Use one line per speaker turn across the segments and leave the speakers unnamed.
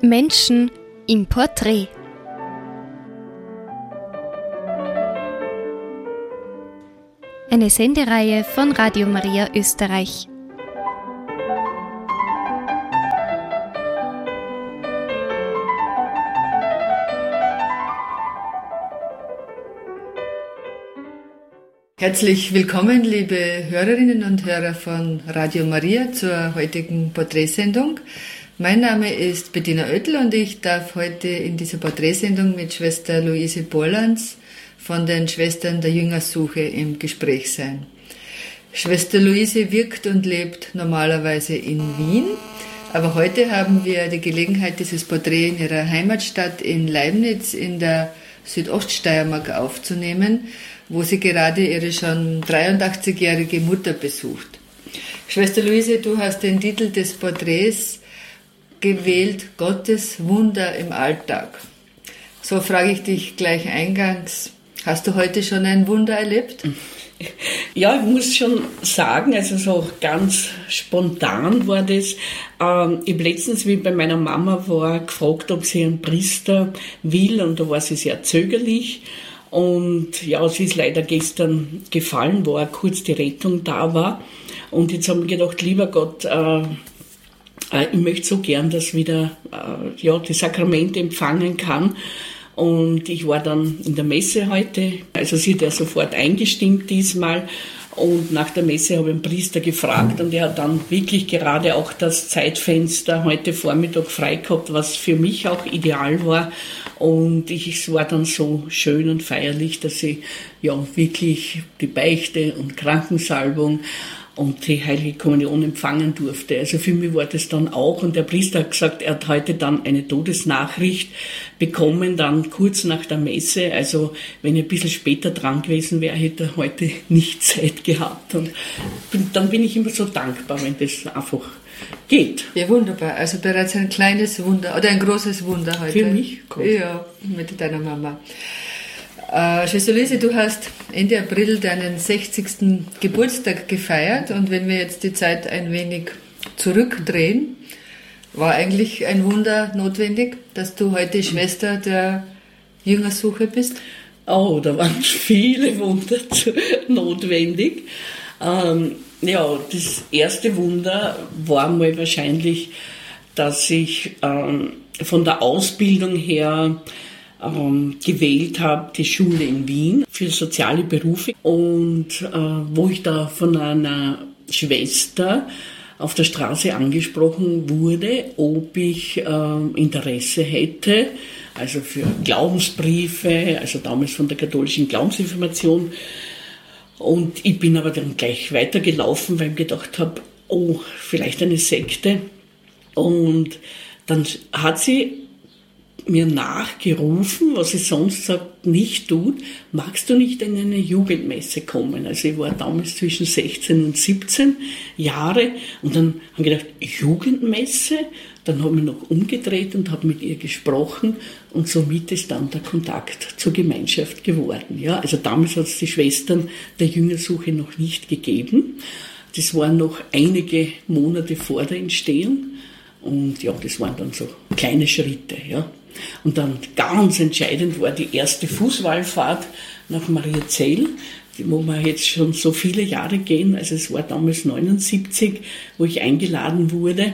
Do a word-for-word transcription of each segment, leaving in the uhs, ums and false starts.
Menschen im Porträt. Eine Sendereihe von Radio Maria Österreich.
Herzlich willkommen, liebe Hörerinnen und Hörer von Radio Maria zur heutigen Porträtsendung. Mein Name ist Bettina Oettel und ich darf heute in dieser Porträtsendung mit Schwester Luise Borlanz von den Schwestern der Jüngersuche im Gespräch sein. Schwester Luise wirkt und lebt normalerweise in Wien, aber heute haben wir die Gelegenheit, dieses Porträt in ihrer Heimatstadt in Leibnitz in der Südoststeiermark aufzunehmen, wo sie gerade ihre schon dreiundachtzigjährige Mutter besucht. Schwester Luise, du hast den Titel des Porträts gewählt, Gottes Wunder im Alltag. So frage ich dich gleich eingangs, hast du heute schon ein Wunder erlebt?
Ja, ich muss schon sagen, also so ganz spontan war das. Ähm, ich habe letztens, wie ich bei meiner Mama war, gefragt, ob sie einen Priester will, und da war sie sehr zögerlich. Und ja, sie ist leider gestern gefallen, wo auch kurz die Rettung da war. Und jetzt haben wir gedacht, lieber Gott, äh, äh, ich möchte so gern, dass wieder äh, ja, die Sakramente empfangen kann. Und ich war dann in der Messe heute, also sie hat ja sofort eingestimmt diesmal. Und nach der Messe habe ich einen Priester gefragt und er hat dann wirklich gerade auch das Zeitfenster heute Vormittag frei gehabt, was für mich auch ideal war. Und ich, es war dann so schön und feierlich, dass ich ja wirklich die Beichte und Krankensalbung und die Heilige Kommunion empfangen durfte. Also für mich war das dann auch. Und der Priester hat gesagt, er hat heute dann eine Todesnachricht bekommen, dann kurz nach der Messe. Also wenn ich ein bisschen später dran gewesen wäre, hätte er heute nicht Zeit gehabt. Und dann bin ich immer so dankbar, wenn das einfach geht.
Ja, wunderbar. Also bereits ein kleines Wunder oder ein großes Wunder heute.
Für mich?
Gut. Ja, mit deiner Mama. Äh, Schwester Luise, du hast Ende April deinen sechzigsten Geburtstag gefeiert, und wenn wir jetzt die Zeit ein wenig zurückdrehen, war eigentlich ein Wunder notwendig, dass du heute Schwester der Jüngersuche bist?
Oh, da waren viele Wunder notwendig. Ähm, ja, das erste Wunder war mal wahrscheinlich, dass ich ähm, von der Ausbildung her ähm, gewählt habe, die Schule in Wien für soziale Berufe, und äh, wo ich da von einer Schwester auf der Straße angesprochen wurde, ob ich äh, Interesse hätte, also für Glaubensbriefe, also damals von der katholischen Glaubensinformation. Und ich bin aber dann gleich weitergelaufen, weil ich gedacht habe, oh, vielleicht eine Sekte. Und dann hat sie mir nachgerufen, was sie sonst sagt, nicht tut, magst du nicht in eine Jugendmesse kommen? Also ich war damals zwischen sechzehn und siebzehn Jahre, und dann habe ich gedacht, Jugendmesse? Dann habe ich noch umgedreht und habe mit ihr gesprochen, und somit ist dann der Kontakt zur Gemeinschaft geworden. Ja, also damals hat es die Schwestern der Jüngersuche noch nicht gegeben. Das waren noch einige Monate vor der Entstehung, und ja, das waren dann so kleine Schritte, ja. Und dann ganz entscheidend war die erste Fußwallfahrt nach Mariazell, wo wir jetzt schon so viele Jahre gehen. Also es war damals neunundsiebzig, wo ich eingeladen wurde.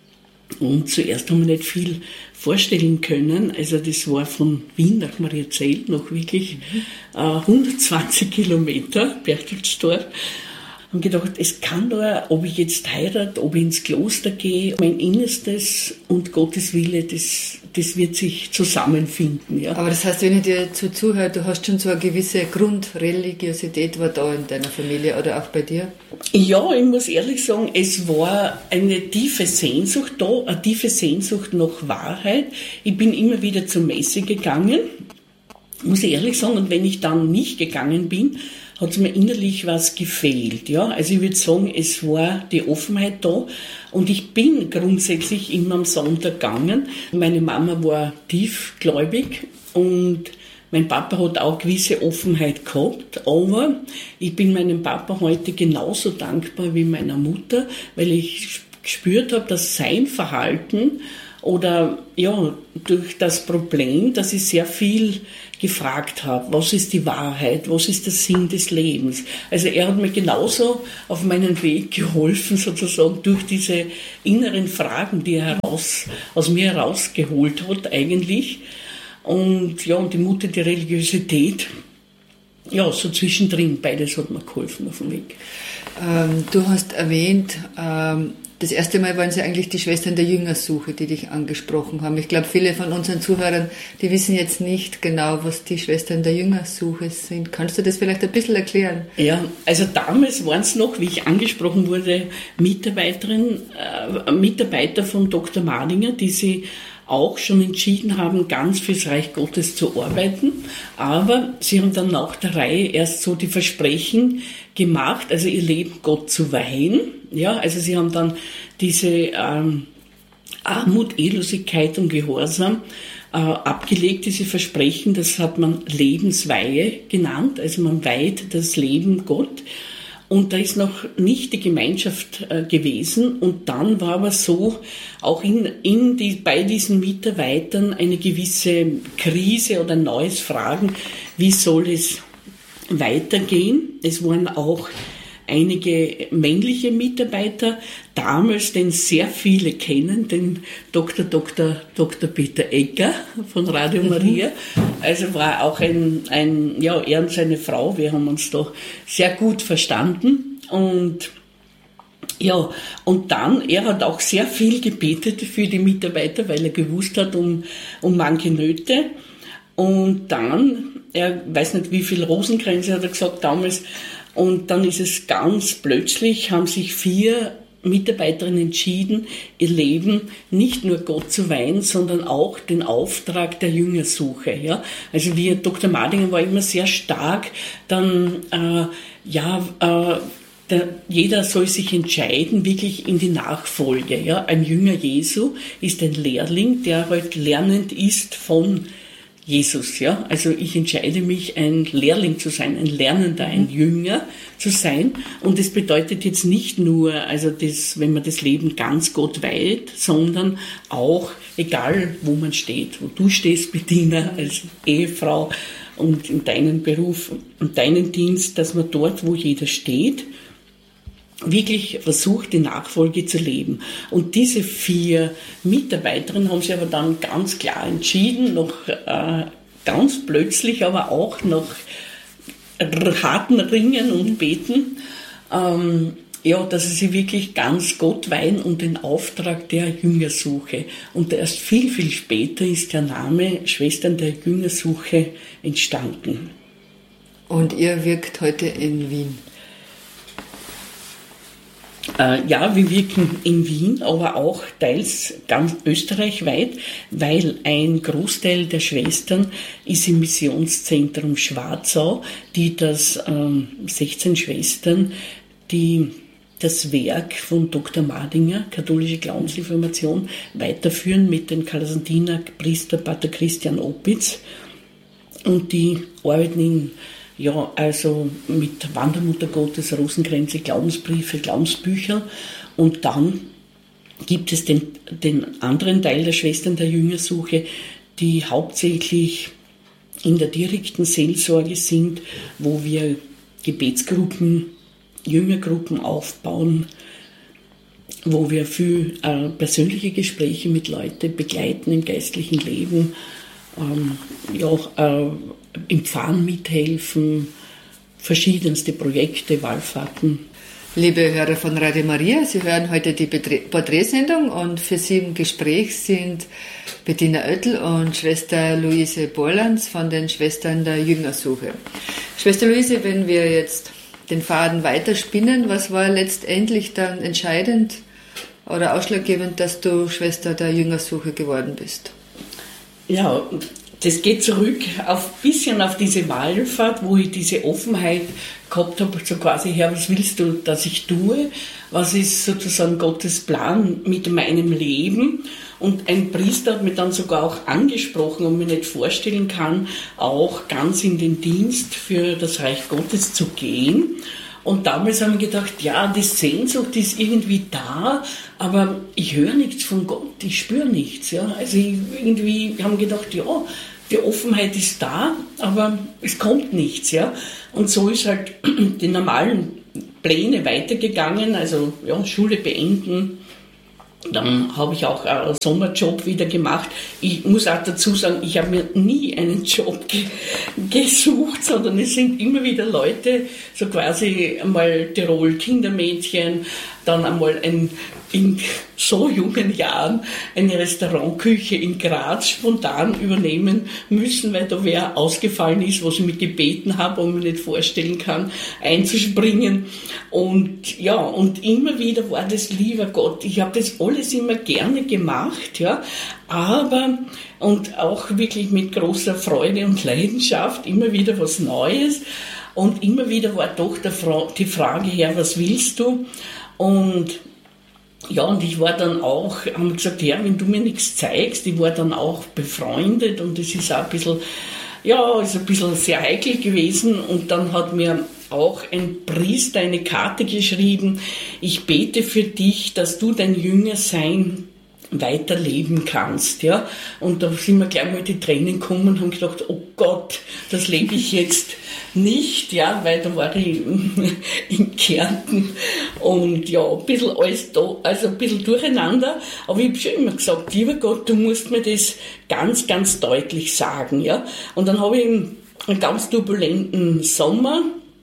Und zuerst haben wir nicht viel vorstellen können. Also das war von Wien nach Mariazell noch wirklich äh, hundertzwanzig Kilometer, Berchtesgaden. Ich habe gedacht, es kann nur, ob ich jetzt heirate, ob ich ins Kloster gehe, mein Innerstes und Gottes Wille, das, das wird sich zusammenfinden. Ja.
Aber das heißt, wenn ich dir so zuhöre, du hast schon so eine gewisse Grundreligiosität war da in deiner Familie oder auch bei dir?
Ja, ich muss ehrlich sagen, es war eine tiefe Sehnsucht da, eine tiefe Sehnsucht nach Wahrheit. Ich bin immer wieder zur Messe gegangen, muss ich ehrlich sagen, und wenn ich dann nicht gegangen bin, hat es mir innerlich was gefehlt. Ja? Also ich würde sagen, es war die Offenheit da, und ich bin grundsätzlich immer am Sonntag gegangen. Meine Mama war tiefgläubig und mein Papa hat auch gewisse Offenheit gehabt, aber ich bin meinem Papa heute genauso dankbar wie meiner Mutter, weil ich gespürt habe, dass sein Verhalten oder ja, durch das Problem, dass ich sehr viel gefragt habe, was ist die Wahrheit, was ist der Sinn des Lebens. Also er hat mir genauso auf meinen Weg geholfen, sozusagen durch diese inneren Fragen, die er heraus, aus mir herausgeholt hat eigentlich. Und ja, und die Mutter, die Religiosität, ja, so zwischendrin, beides hat mir geholfen auf dem Weg.
Ähm, du hast erwähnt, ähm, das erste Mal waren es ja eigentlich die Schwestern der Jüngersuche, die dich angesprochen haben. Ich glaube, viele von unseren Zuhörern, die wissen jetzt nicht genau, was die Schwestern der Jüngersuche sind. Kannst du das vielleicht ein bisschen erklären?
Ja, also damals waren es noch, wie ich angesprochen wurde, Mitarbeiterin, äh, Mitarbeiter von Doktor Madinger, die sie auch schon entschieden haben, ganz fürs Reich Gottes zu arbeiten. Aber sie haben dann nach der Reihe erst so die Versprechen gemacht, also ihr Leben Gott zu weihen. Ja, also sie haben dann diese ähm, Armut, Ehelosigkeit und Gehorsam äh, abgelegt, diese Versprechen, das hat man Lebensweihe genannt, also man weiht das Leben Gott. Und da ist noch nicht die Gemeinschaft äh, gewesen. Und dann war aber so, auch in, in die, bei diesen Mitarbeitern eine gewisse Krise oder ein neues Fragen, wie soll es weitergehen. Es waren auch einige männliche Mitarbeiter, damals, den sehr viele kennen, den Doktor Doktor Doktor Peter Egger von Radio Maria. Also war auch ein, ein, ja, er und seine Frau, wir haben uns da sehr gut verstanden. Und ja, und dann, er hat auch sehr viel gebetet für die Mitarbeiter, weil er gewusst hat um, um manche Nöte. Und dann, er weiß nicht, wie viel Rosenkränze hat er gesagt damals, und dann ist es ganz plötzlich, haben sich vier Mitarbeiterinnen entschieden, ihr Leben nicht nur Gott zu weihen, sondern auch den Auftrag der Jüngersuche. Ja? Also wir, Doktor Madinger war immer sehr stark, dann, äh, ja, äh, der, jeder soll sich entscheiden, wirklich in die Nachfolge. Ja? Ein Jünger Jesu ist ein Lehrling, der halt lernend ist von Jesus, ja. Also ich entscheide mich, ein Lehrling zu sein, ein Lernender, ein Jünger zu sein. Und das bedeutet jetzt nicht nur, also das, wenn man das Leben ganz Gott weiht, sondern auch, egal wo man steht, wo du stehst, Bettina, als Ehefrau und in deinem Beruf und deinen Dienst, dass man dort, wo jeder steht, wirklich versucht, die Nachfolge zu leben. Und diese vier Mitarbeiterinnen haben sich aber dann ganz klar entschieden, noch äh, ganz plötzlich, aber auch nach harten Ringen und Beten, ähm, ja, dass sie sich wirklich ganz Gott weihen und den Auftrag der Jüngersuche. Und erst viel, viel später ist der Name Schwestern der Jüngersuche entstanden.
Und ihr wirkt heute in Wien?
Äh, ja, wir wirken in Wien, aber auch teils ganz österreichweit, weil ein Großteil der Schwestern ist im Missionszentrum Schwarzau, die das ähm, sechzehn Schwestern, die das Werk von Doktor Madinger, katholische Glaubensreformation, weiterführen mit dem Kalasandiner Priester Pater Christian Opitz, und die arbeiten in Ja, also mit Wandermutter Gottes, Rosenkränze, Glaubensbriefe, Glaubensbücher. Und dann gibt es den, den anderen Teil der Schwestern der Jüngersuche, die hauptsächlich in der direkten Seelsorge sind, wo wir Gebetsgruppen, Jüngergruppen aufbauen, wo wir viel äh, persönliche Gespräche mit Leuten begleiten im geistlichen Leben, ähm, ja, äh, im Pfarren mithelfen, verschiedenste Projekte, Wallfahrten.
Liebe Hörer von Radio Maria, Sie hören heute die Porträtsendung, und für Sie im Gespräch sind Bettina Oettel und Schwester Luise Borlands von den Schwestern der Jüngersuche. Schwester Luise, wenn wir jetzt den Faden weiterspinnen, was war letztendlich dann entscheidend oder ausschlaggebend, dass du Schwester der Jüngersuche geworden bist?
Ja, das geht zurück auf bisschen auf diese Wallfahrt, wo ich diese Offenheit gehabt habe, so quasi, Herr, was willst du, dass ich tue? Was ist sozusagen Gottes Plan mit meinem Leben? Und ein Priester hat mich dann sogar auch angesprochen und mir nicht vorstellen kann, auch ganz in den Dienst für das Reich Gottes zu gehen. Und damals haben wir gedacht, ja, die Sehnsucht ist irgendwie da, aber ich höre nichts von Gott, ich spüre nichts. Ja. Also ich, irgendwie haben wir gedacht, ja, die Offenheit ist da, aber es kommt nichts. Ja. Und so ist halt die normalen Pläne weitergegangen, also ja, Schule beenden. Dann habe ich auch einen Sommerjob wieder gemacht. Ich muss auch dazu sagen, ich habe mir nie einen Job ge- gesucht, sondern es sind immer wieder Leute, so quasi einmal Tirol Kindermädchen, dann einmal ein, in so jungen Jahren eine Restaurantküche in Graz spontan übernehmen müssen, weil da wer ausgefallen ist, was ich mir gebeten habe und mir nicht vorstellen kann, einzuspringen. Und ja, und immer wieder war das, lieber Gott, ich habe das alles immer gerne gemacht, ja, aber, und auch wirklich mit großer Freude und Leidenschaft, immer wieder was Neues. Und immer wieder war doch der Fra- die Frage her, was willst du? Und ja, und ich war dann auch, haben gesagt, ja, wenn du mir nichts zeigst, ich war dann auch befreundet und es ist auch ein bisschen, ja, ist ein bisschen sehr heikel gewesen. Und dann hat mir auch ein Priester eine Karte geschrieben, ich bete für dich, dass du dein Jüngersein weiterleben kannst, ja. Und da sind mir gleich mal die Tränen gekommen und haben gedacht, oh Gott, das lebe ich jetzt nicht, ja, weil da war ich in Kärnten und ja, ein bisschen alles da, also ein bisschen durcheinander, aber ich habe schon immer gesagt, lieber Gott, du musst mir das ganz, ganz deutlich sagen, ja. Und dann habe ich einen ganz turbulenten Sommer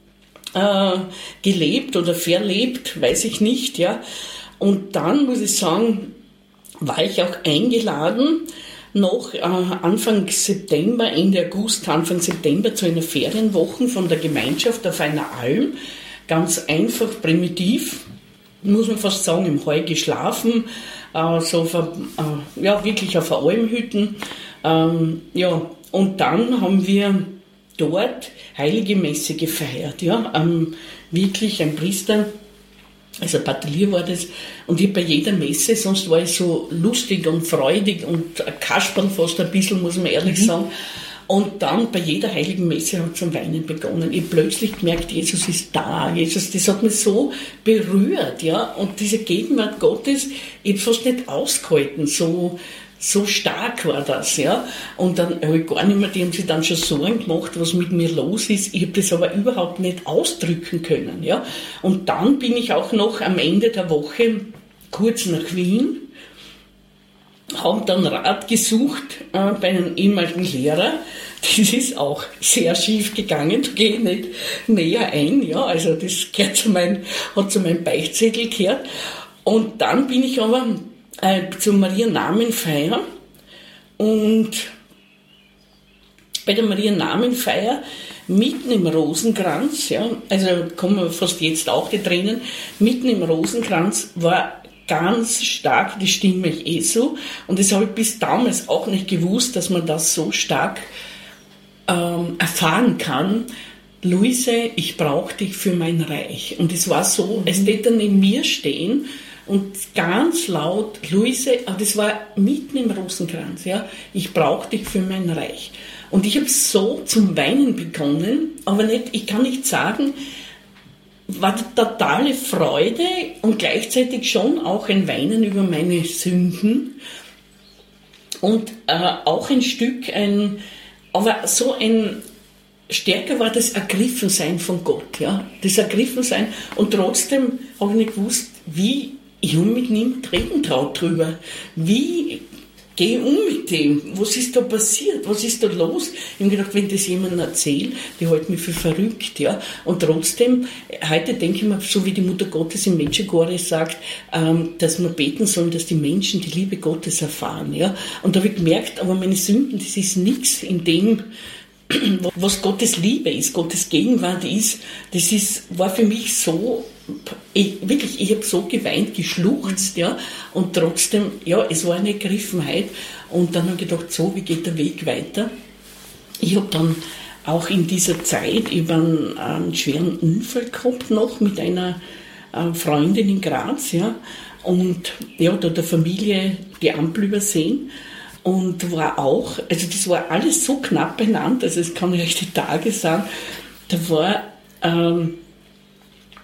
äh, gelebt oder verlebt, weiß ich nicht, ja. Und dann muss ich sagen, war ich auch eingeladen, noch äh, Anfang September, Ende August, Anfang September zu einer Ferienwoche von der Gemeinschaft auf einer Alm. Ganz einfach, primitiv, muss man fast sagen, im Heu geschlafen, äh, so auf, äh, ja, wirklich auf einer Almhütten. Ähm, ja, und dann haben wir dort Heilige Messe gefeiert. Ja, ähm, wirklich ein Priester, also Batelier war das, und ich bei jeder Messe, sonst war ich so lustig und freudig und kasperl fast ein bisschen, muss man ehrlich mhm. sagen. Und dann bei jeder heiligen Messe hat es zum Weinen begonnen. Ich plötzlich gemerkt, Jesus ist da, Jesus, das hat mich so berührt, ja, und diese Gegenwart Gottes, ich habe es fast nicht ausgehalten, so, so stark war das, ja. Und dann habe ich gar nicht mehr, die haben sich dann schon Sorgen gemacht, was mit mir los ist. Ich habe das aber überhaupt nicht ausdrücken können, ja. Und dann bin ich auch noch am Ende der Woche kurz nach Wien, habe dann Rat gesucht äh, bei einem ehemaligen Lehrer. Das ist auch sehr schief gegangen, da gehe ich nicht näher ein, ja. Also das gehört zu mein, hat zu meinem Beichtzettel gehört. Und dann bin ich aber Äh, zur Mariennamenfeier, und bei der Mariennamenfeier mitten im Rosenkranz, ja, also kommen wir fast jetzt auch die Tränen, mitten im Rosenkranz war ganz stark die Stimme Jesu, und das habe ich bis damals auch nicht gewusst, dass man das so stark ähm, erfahren kann. Luise, ich brauche dich für mein Reich. Und es war so, als hätte er neben mir stehen und ganz laut, Luise, aber das war mitten im Rosenkranz, ja, ich brauche dich für mein Reich. Und ich habe so zum Weinen begonnen, aber nicht, ich kann nicht sagen, war totale Freude und gleichzeitig schon auch ein Weinen über meine Sünden und äh, auch ein Stück, ein, aber so ein, stärker war das Ergriffensein von Gott, ja, das Ergriffensein, und trotzdem habe ich nicht gewusst, wie. Ich habe mit niemandem reden traut drüber. Wie gehe ich um mit dem? Was ist da passiert? Was ist da los? Ich habe gedacht, wenn das jemandem erzählt, die hält mich für verrückt, ja. Und trotzdem, heute denke ich mir, so wie die Mutter Gottes im Medjugorje sagt, ähm, dass wir beten sollen, dass die Menschen die Liebe Gottes erfahren, ja. Und da habe ich gemerkt, aber meine Sünden, das ist nichts in dem, was Gottes Liebe ist, Gottes Gegenwart ist. Das ist, war für mich so, ich, wirklich, ich habe so geweint, geschluchzt, ja, und trotzdem, ja, es war eine Ergriffenheit. Und dann habe ich gedacht, so, wie geht der Weg weiter? Ich habe dann auch in dieser Zeit über einen, einen schweren Unfall gehabt noch mit einer äh, Freundin in Graz, ja, und ja, da der Familie die Ampel übersehen. Und war auch, also das war alles so knapp beieinander, also es kann ich euch die Tage sagen, da war, ähm,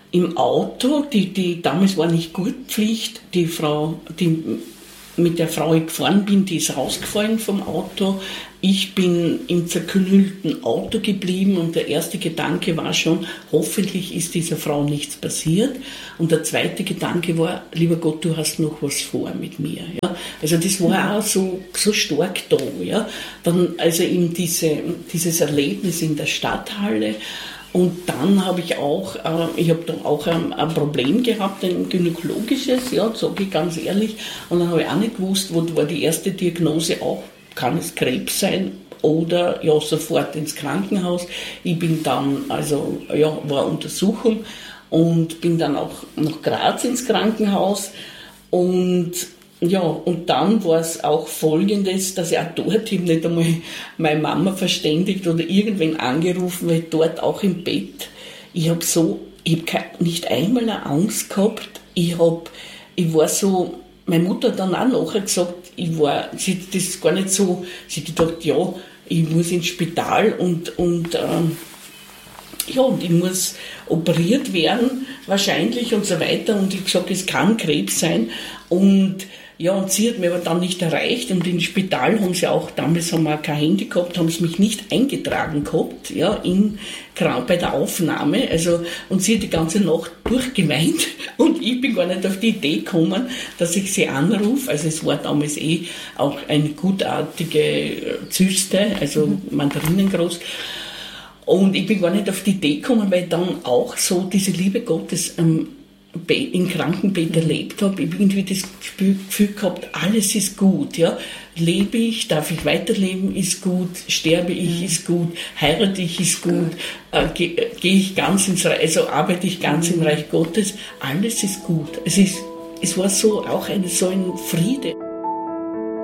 im Auto, die, die damals war nicht Gurtpflicht, die Frau, die mit der Frau ich gefahren bin, die ist rausgefallen vom Auto. Ich bin im zerknüllten Auto geblieben und der erste Gedanke war schon, hoffentlich ist dieser Frau nichts passiert. Und der zweite Gedanke war, lieber Gott, du hast noch was vor mit mir. Ja? Also das war auch so, so stark da. Ja? Dann also eben diese, dieses Erlebnis in der Stadthalle. Und dann habe ich auch, äh, ich habe dann auch ein, ein Problem gehabt, ein gynäkologisches, ja, sage ich ganz ehrlich. Und dann habe ich auch nicht gewusst, wo war die erste Diagnose auch, kann es Krebs sein oder ja, sofort ins Krankenhaus. Ich bin dann, also ja, war Untersuchung und bin dann auch nach Graz ins Krankenhaus und ja, und dann war es auch Folgendes, dass ich auch dort eben nicht einmal meine Mama verständigt oder irgendwen angerufen, weil dort auch im Bett, ich habe so, ich habe nicht einmal eine Angst gehabt, ich habe, ich war so, meine Mutter hat dann auch nachher gesagt, ich war, sie das ist gar nicht so, sie hat gedacht, ja, ich muss ins Spital und, und ähm, ja, und ich muss operiert werden, wahrscheinlich und so weiter. Und ich habe gesagt, es kann Krebs sein. Und ja, und sie hat mich aber dann nicht erreicht. Und im Spital haben sie auch, damals haben wir auch kein Handy gehabt, haben sie mich nicht eingetragen gehabt, ja, in, bei der Aufnahme. Also, und sie hat die ganze Nacht durchgeweint. Und ich bin gar nicht auf die Idee gekommen, dass ich sie anrufe. Also es war damals eh auch eine gutartige Zyste, also mandarinengroß. Und ich bin gar nicht auf die Idee gekommen, weil ich dann auch so diese Liebe Gottes ähm, im Krankenbett erlebt habe. Ich habe irgendwie das Gefühl gehabt, alles ist gut. Ja? Lebe ich, darf ich weiterleben, ist gut. Sterbe ich, ist gut. Heirate ich, ist gut. Äh, Gehe geh ich ganz ins Reich, also arbeite ich ganz im Reich Gottes. Alles ist gut. Es ist, es war so auch eine, so ein Friede.